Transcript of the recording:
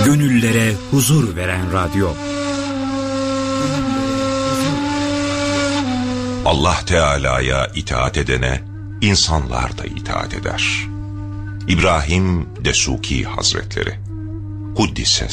Gönüllere huzur veren radyo. Allah Teala'ya itaat edene insanlar da itaat eder. İbrahim Desuki Hazretleri Kuddise